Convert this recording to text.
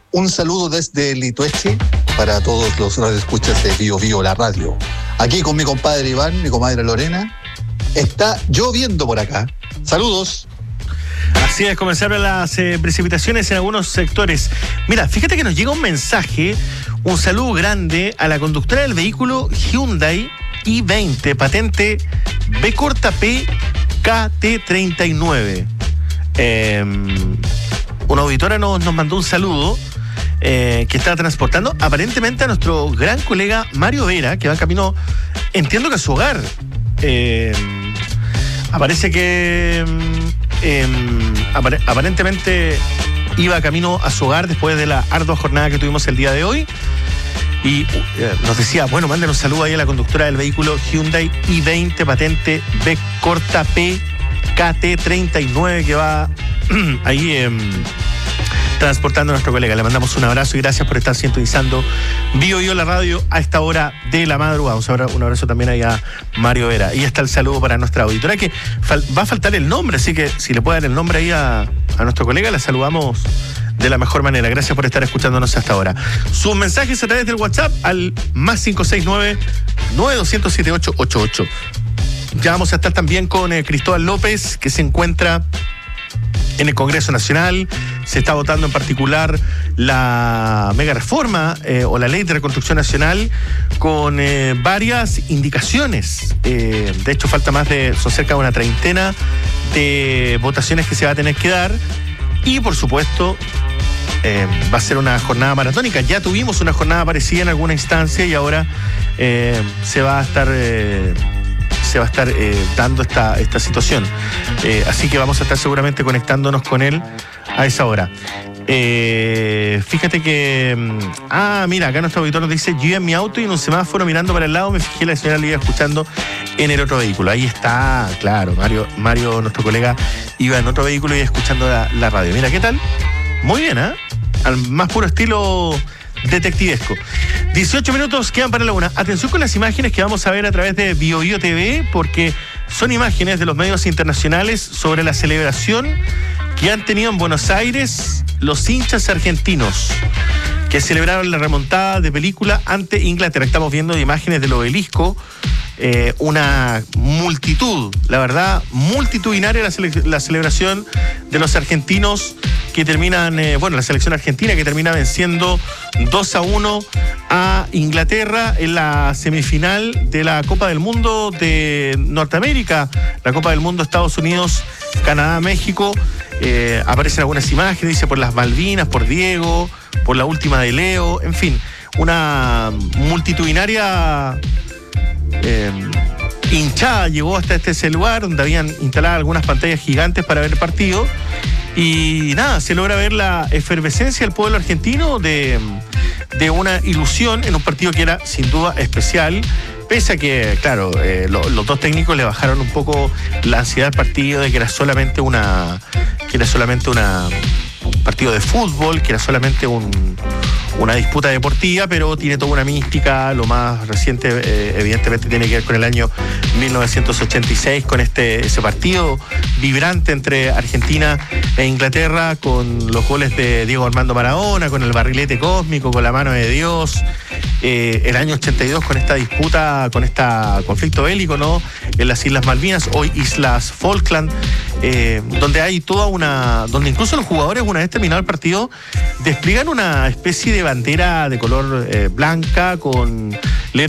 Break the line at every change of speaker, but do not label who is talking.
Un saludo desde Litueche para todos los radioescuchas de Bio Bio, la radio. Aquí con mi compadre Iván, mi comadre Lorena. Está lloviendo por acá. Saludos.
Así es, comenzaron las precipitaciones en algunos sectores. Mira, fíjate que nos llega un mensaje, un saludo grande a la conductora del vehículo Hyundai i20, patente B corta P KT39. Una auditora nos mandó un saludo que estaba transportando aparentemente a nuestro gran colega Mario Vera, que va en camino, entiendo que a su hogar. Aparece que aparentemente iba camino a su hogar después de la ardua jornada que tuvimos el día de hoy. Y nos decía, bueno, manden un saludo ahí a la conductora del vehículo Hyundai i20, patente B corta P KT39, que va ahí transportando a nuestro colega. Le mandamos un abrazo y gracias por estar sintonizando Bio Bio la radio a esta hora de la madrugada. Un abrazo también ahí a Mario Vera. Y está el saludo para nuestra auditora, que va a faltar el nombre, así que si le puede dar el nombre ahí a nuestro colega, la saludamos de la mejor manera. Gracias por estar escuchándonos hasta ahora. Sus mensajes a través del WhatsApp al +569 92007888. Ya vamos a estar también con Cristóbal López, que se encuentra en el Congreso Nacional. Se está votando en particular la mega reforma o la ley de reconstrucción nacional con varias indicaciones. De hecho, son cerca de una treintena de votaciones que se va a tener que dar. Y por supuesto, va a ser una jornada maratónica. Ya tuvimos una jornada parecida en alguna instancia y ahora se va a estar dando esta situación. Así que vamos a estar seguramente conectándonos con él a esa hora. Fíjate que... mira, acá nuestro auditor nos dice: yo iba en mi auto y en un semáforo mirando para el lado me fijé, la señora le iba escuchando en el otro vehículo. Ahí está, claro, Mario, nuestro colega, iba en otro vehículo y iba escuchando la radio. Mira, ¿qué tal? Muy bien, ¿eh? Al más puro estilo detectivesco. 18 minutos quedan para la una. Atención con las imágenes que vamos a ver a través de Bio Bio TV, porque son imágenes de los medios internacionales sobre la celebración que han tenido en Buenos Aires los hinchas argentinos que celebraron la remontada de película ante Inglaterra. Estamos viendo imágenes del obelisco, una multitud, la verdad, multitudinaria la celebración de los argentinos que terminan, la selección argentina que termina venciendo 2-1 a Inglaterra en la semifinal de la Copa del Mundo de Norteamérica, la Copa del Mundo Estados Unidos, Canadá, México. Aparecen algunas imágenes, dice por las Malvinas, por Diego, por la última de Leo, en fin, una multitudinaria hinchada llegó hasta este lugar donde habían instalado algunas pantallas gigantes para ver el partido. Y nada, se logra ver la efervescencia del pueblo argentino de una ilusión en un partido que era sin duda especial, pese a que, claro, los dos técnicos le bajaron un poco la ansiedad al partido de que era solamente un partido de fútbol, que era solamente una disputa deportiva, pero tiene toda una mística. Lo más reciente, evidentemente, tiene que ver con el año 1986, con ese partido vibrante entre Argentina e Inglaterra, con los goles de Diego Armando Maradona, con el barrilete cósmico, con la mano de Dios. El año 82 con esta disputa, con este conflicto bélico, ¿no?, en las Islas Malvinas, hoy Islas Falkland, donde hay donde incluso los jugadores, una vez terminado el partido, despliegan una especie de bandera de color blanca con